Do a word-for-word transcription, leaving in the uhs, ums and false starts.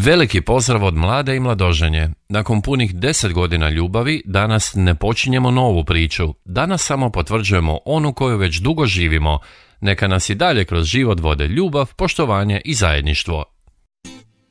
Veliki pozdrav od mlade i mladoženje. Nakon punih deset godina ljubavi, danas ne počinjemo novu priču. Danas samo potvrđujemo onu koju već dugo živimo. Neka nas i dalje kroz život vode ljubav, poštovanje i zajedništvo.